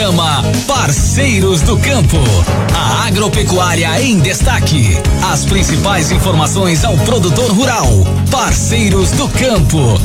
Programa Parceiros do Campo. A agropecuária em destaque. As principais informações ao produtor rural. Parceiros do Campo.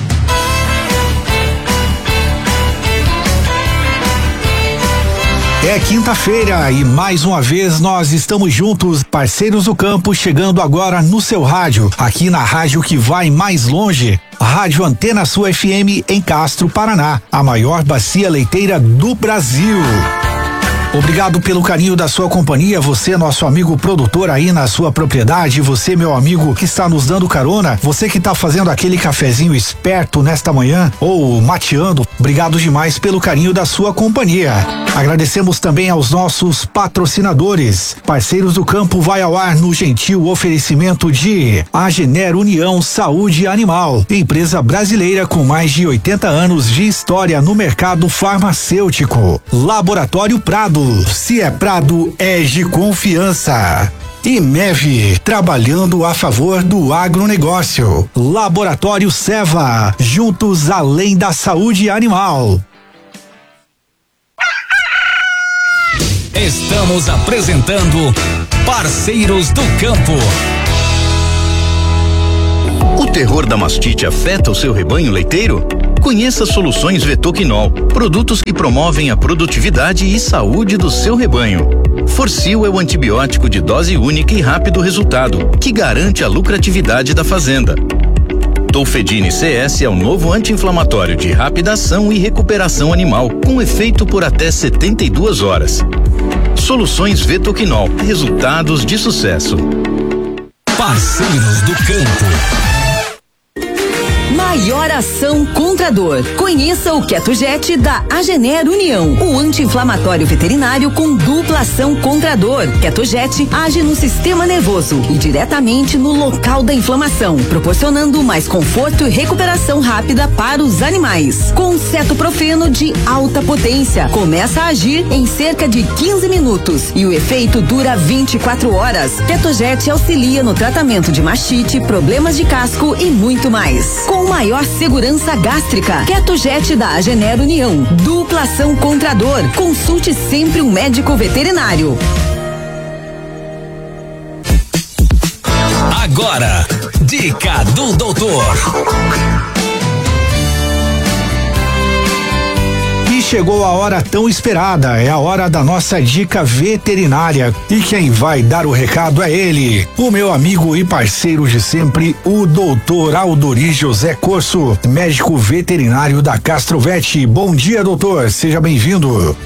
É quinta-feira e mais uma vez nós estamos juntos, Parceiros do Campo, chegando agora no seu rádio, aqui na rádio que vai mais longe, Rádio Antena Sul FM em Castro, Paraná, a maior bacia leiteira do Brasil. Obrigado pelo carinho da sua companhia, você, nosso amigo produtor aí na sua propriedade, você, meu amigo que está nos dando carona, você que está fazendo aquele cafezinho esperto nesta manhã ou mateando, obrigado demais pelo carinho da sua companhia. Agradecemos também aos nossos patrocinadores. Parceiros do Campo vai ao ar no gentil oferecimento de Agener União Saúde Animal, empresa brasileira com mais de 80 anos de história no mercado farmacêutico. Laboratório Prado, se é Prado, é de confiança. E MEV, trabalhando a favor do agronegócio. Laboratório Seva, juntos além da saúde animal. Estamos apresentando Parceiros do Campo. O terror da mastite afeta o seu rebanho leiteiro? Conheça Soluções Vetoquinol, produtos que promovem a produtividade e saúde do seu rebanho. Forcil é o antibiótico de dose única e rápido resultado, que garante a lucratividade da fazenda. Tolfedine CS é o novo anti-inflamatório de rápida ação e recuperação animal, com efeito por até 72 horas. Soluções Vetoquinol, resultados de sucesso. Parceiros do Campo. Maior ação contra a dor. Conheça o Ketojet da Agener União, o anti-inflamatório veterinário com dupla ação contra a dor. Ketojet age no sistema nervoso e diretamente no local da inflamação, proporcionando mais conforto e recuperação rápida para os animais. Com cetoprofeno de alta potência, começa a agir em cerca de 15 minutos e o efeito dura 24 horas. Ketojet auxilia no tratamento de mastite, problemas de casco e muito mais. Com maior segurança gástrica. Ketojet da Agener União. Dupla ação contra a dor. Consulte sempre um médico veterinário. Agora, dica do doutor. Chegou a hora tão esperada, é a hora da nossa dica veterinária. E quem vai dar o recado é ele, o meu amigo e parceiro de sempre, o doutor Aldori José Corso, médico veterinário da Castrovet. Bom dia, doutor, seja bem-vindo.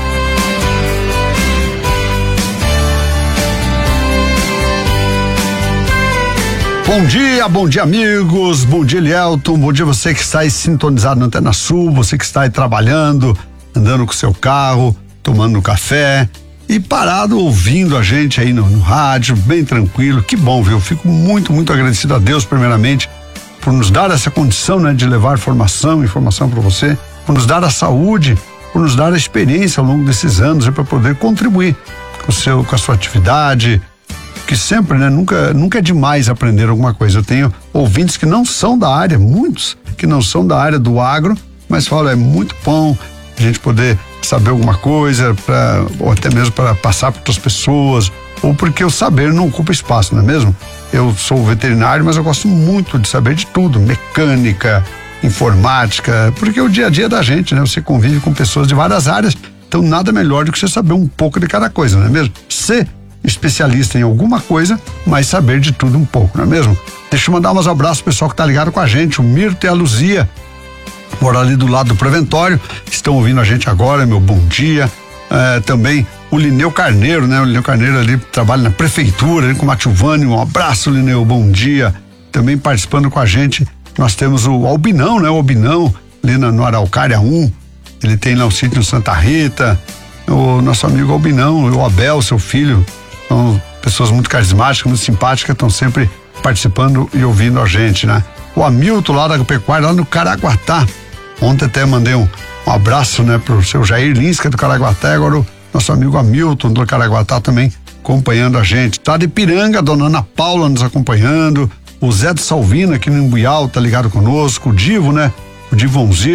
Bom dia amigos, bom dia Elielton, bom dia você que está aí sintonizado na Antena Sul, você que está aí trabalhando, andando com seu carro, tomando café e parado ouvindo a gente aí no rádio, bem tranquilo, que bom, viu? Fico muito agradecido a Deus primeiramente por nos dar essa condição, né, de levar informação para você, por nos dar a saúde, por nos dar a experiência ao longo desses anos para poder contribuir com a sua atividade, que sempre, né, nunca é demais aprender alguma coisa. Eu tenho ouvintes que não são da área, muitos que não são da área do agro, mas falam, é muito bom a gente poder saber alguma coisa, ou até mesmo para passar para outras pessoas, ou porque o saber não ocupa espaço, não é mesmo? Eu sou veterinário, mas eu gosto muito de saber de tudo, mecânica, informática, porque é o dia a dia da gente, né? Você convive com pessoas de várias áreas, então nada melhor do que você saber um pouco de cada coisa, não é mesmo? Ser especialista em alguma coisa, mas saber de tudo um pouco, não é mesmo? Deixa eu mandar uns abraços pro pessoal que tá ligado com a gente, o Mirto e a Luzia, moram ali do lado do Preventório, estão ouvindo a gente agora, meu bom dia. Também o Lineu Carneiro, né? O Lineu Carneiro ali trabalha na prefeitura, ali com o Matilvani, um abraço, Lineu, bom dia. Também participando com a gente, nós temos o Albinão, né? O Albinão, ali no Araucária 1, ele tem lá o sítio Santa Rita, o nosso amigo Albinão, o Abel, seu filho, são pessoas muito carismáticas, muito simpáticas, estão sempre participando e ouvindo a gente, né? O Hamilton lá da Pecuária, lá no Caraguatá. Ontem até mandei um abraço, né, pro seu Jair Lins, que é do Caraguatá, agora o nosso amigo Hamilton do Caraguatá também acompanhando a gente. Tá de Piranga, a dona Ana Paula nos acompanhando, o Zé de Salvino aqui no Imbuial tá ligado conosco, o Divo, né? O Divonzir,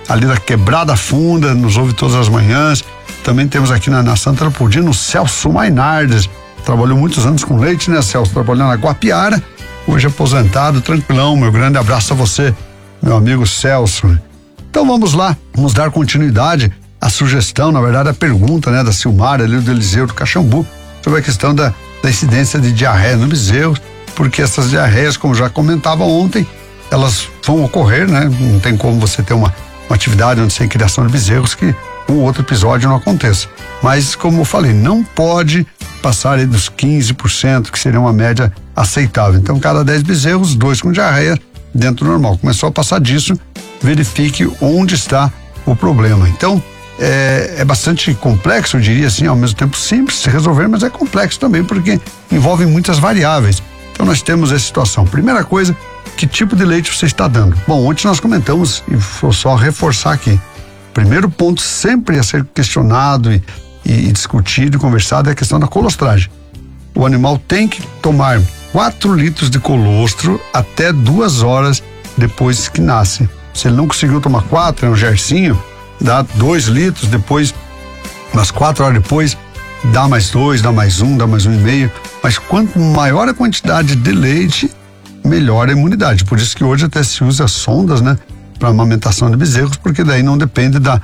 ali da Quebrada Funda, nos ouve todas as manhãs. Também temos aqui na Santa Leopoldina o Celso Mainardes, trabalhou muitos anos com leite, né, Celso? Trabalhando na Guapiara, hoje aposentado, tranquilão. Meu grande abraço a você, meu amigo Celso. Então vamos lá, vamos dar continuidade à sugestão, na verdade a pergunta, né, da Silmara ali do Eliseu do Caxambu, sobre a questão da incidência de diarreia no bezerro, porque essas diarreias, como já comentava ontem, elas vão ocorrer, né? Não tem como você ter uma atividade onde tem criação de bezerros que um outro episódio não aconteça. Mas, como eu falei, não pode passar aí dos 15%, que seria uma média aceitável. Então, cada 10 bezerros, 2 com diarreia, dentro do normal. Começou a passar disso, verifique onde está o problema. Então, é bastante complexo, eu diria assim, ao mesmo tempo simples de se resolver, mas é complexo também, porque envolve muitas variáveis. Então, nós temos essa situação. Primeira coisa, que tipo de leite você está dando? Bom, ontem nós comentamos, e vou só reforçar aqui, primeiro ponto sempre a ser questionado e discutido e conversado é a questão da colostragem. O animal tem que tomar 4 litros de colostro até 2 horas depois que nasce. Se ele não conseguiu tomar 4, é um gercinho, dá 2 litros, depois, umas 4 horas depois, dá mais 2, dá mais 1, dá mais 1,5. Mas quanto maior a quantidade de leite, melhor a imunidade. Por isso que hoje até se usa sondas, né, para amamentação de bezerros, porque daí não depende da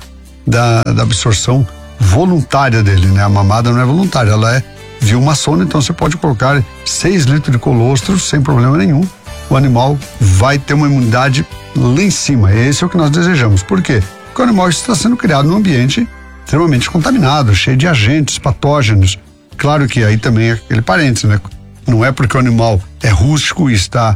absorção voluntária dele, né? A mamada não é voluntária, ela é via uma sonda, então você pode colocar 6 litros de colostro sem problema nenhum. O animal vai ter uma imunidade lá em cima. Esse é o que nós desejamos. Por quê? Porque o animal está sendo criado num ambiente extremamente contaminado, cheio de agentes patógenos. Claro que aí também é aquele parênteses, né? Não é porque o animal é rústico e está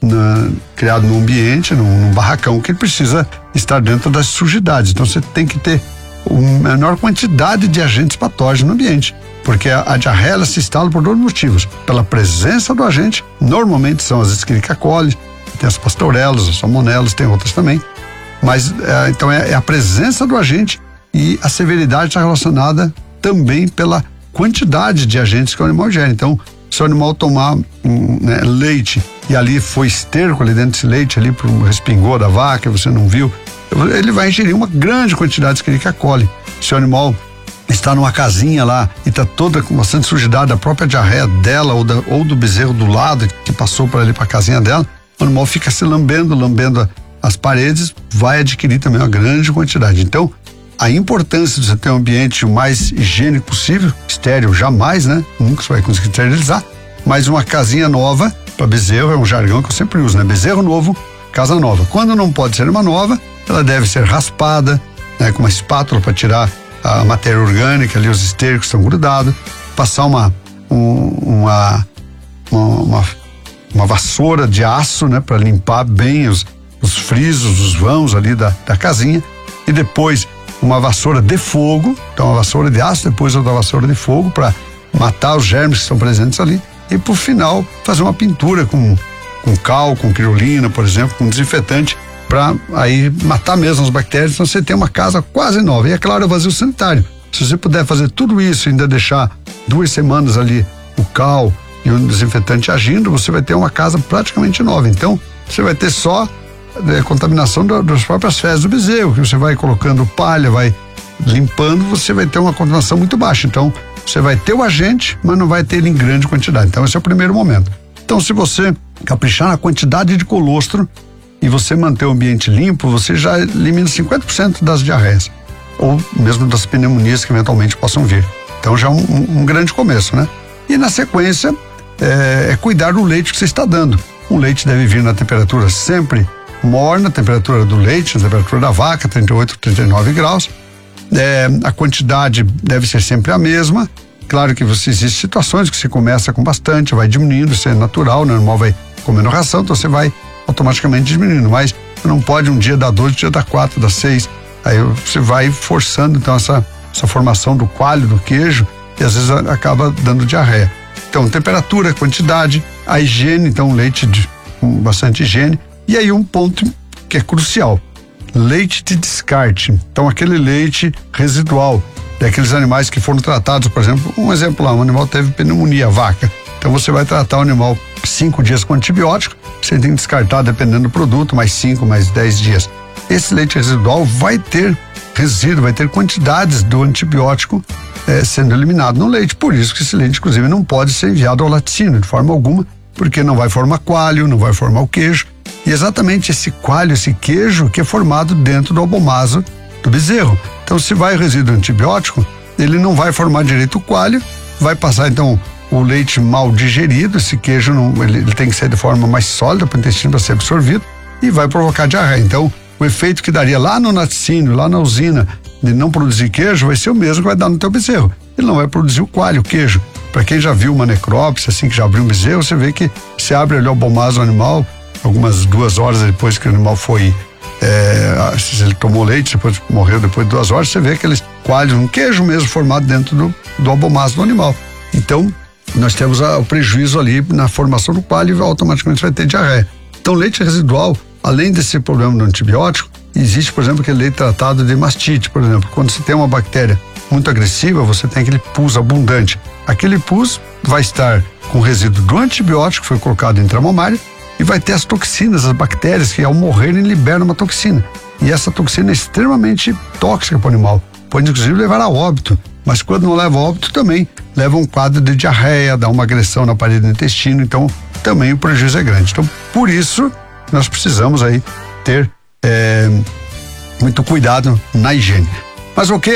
criado num ambiente, num barracão, que ele precisa estar dentro das sujidades. Então você tem que ter a menor quantidade de agentes patógenos no ambiente, porque a diarreia se instala por 2 motivos: pela presença do agente, normalmente são as Escherichia coli, tem as pastorelas, as salmonelas, tem outras também, mas então é a presença do agente, e a severidade está relacionada também pela quantidade de agentes que o animal gera. Então, se o animal tomar leite e ali foi esterco ali dentro desse leite, ali respingou da vaca, você não viu, ele vai ingerir uma grande quantidade de Escherichia coli. Se o animal está numa casinha lá e está toda com bastante sujidade, a própria diarreia dela ou do bezerro do lado que passou por ali para a casinha dela, o animal fica se lambendo as paredes, vai adquirir também uma grande quantidade. Então, a importância de você ter um ambiente o mais higiênico possível, estéril jamais, né? Nunca você vai conseguir esterilizar, mas uma casinha nova para bezerro é um jargão que eu sempre uso, né? Bezerro novo, casa nova. Quando não pode ser uma nova, ela deve ser raspada, né? Com uma espátula para tirar a matéria orgânica ali, os estéricos estão grudados, passar uma vassoura de aço, né? Para limpar bem os frisos, os vãos ali da casinha, e depois uma vassoura de fogo, então uma vassoura de aço, depois outra vassoura de fogo para matar os germes que estão presentes ali, e por final fazer uma pintura com cal, com criolina, por exemplo, com desinfetante, para aí matar mesmo as bactérias. Então você tem uma casa quase nova. E é claro, é vazio sanitário. Se você puder fazer tudo isso e ainda deixar 2 semanas ali o cal e o desinfetante agindo, você vai ter uma casa praticamente nova. Então você vai ter só contaminação das próprias fezes do bezerro, que você vai colocando palha, vai limpando, você vai ter uma contaminação muito baixa. Então você vai ter o agente, mas não vai ter ele em grande quantidade. Então esse é o primeiro momento. Então, se você caprichar na quantidade de colostro e você manter o ambiente limpo, você já elimina 50% das diarreias, ou mesmo das pneumonias que eventualmente possam vir. Então já é um grande começo, né? E na sequência é cuidar do leite que você está dando. O leite deve vir na temperatura sempre morna, temperatura do leite, na temperatura da vaca, 38, 39 graus. A quantidade deve ser sempre a mesma. Claro que existem situações que você começa com bastante, vai diminuindo, isso é natural, né? O animal vai comendo ração, então você vai automaticamente diminuindo, mas não pode um dia dar 2, um dia dar 4, dar 6, aí você vai forçando então essa formação do coalho, do queijo, e às vezes acaba dando diarreia. Então, temperatura, quantidade, a higiene, então leite com bastante higiene. E aí um ponto que é crucial: leite de descarte. Então, aquele leite residual daqueles animais que foram tratados, por exemplo, um exemplo lá, um animal teve pneumonia, a vaca. Então você vai tratar o animal 5 dias com antibiótico, você tem que descartar, dependendo do produto, mais 5, mais 10 dias. esse leite residual vai ter resíduo, vai ter quantidades do antibiótico sendo eliminado no leite. Por isso que esse leite, inclusive, não pode ser enviado ao laticínio de forma alguma, porque não vai formar coalho, não vai formar o queijo. E exatamente esse coalho, esse queijo que é formado dentro do albomaso do bezerro. Então, se vai o resíduo antibiótico, ele não vai formar direito o coalho, vai passar então o leite mal digerido, esse queijo ele tem que ser de forma mais sólida para o intestino para ser absorvido e vai provocar diarreia. Então, o efeito que daria lá no laticínio, lá na usina, de não produzir queijo, vai ser o mesmo que vai dar no teu bezerro. Ele não vai produzir o coalho, o queijo. Para quem já viu uma necrópsia, assim que já abriu um bezerro, você vê que se abre ali o albomaso do animal, algumas 2 horas depois que o animal foi, se ele tomou leite, depois morreu depois de 2 horas, você vê aqueles coalhos, um queijo mesmo formado dentro do albomaso do animal. Então, nós temos o prejuízo ali na formação do coalho e automaticamente vai ter diarreia. Então, leite residual, além desse problema do antibiótico, existe, por exemplo, aquele leite tratado de mastite, por exemplo. Quando você tem uma bactéria muito agressiva, você tem aquele pus abundante. Aquele pus vai estar com resíduo do antibiótico que foi colocado intramamário e vai ter as toxinas, as bactérias que ao morrerem liberam uma toxina. E essa toxina é extremamente tóxica para o animal. Pode inclusive levar a óbito, mas quando não leva a óbito também leva um quadro de diarreia, dá uma agressão na parede do intestino, então também o prejuízo é grande. Então, por isso, nós precisamos aí ter muito cuidado na higiene. Mas ok,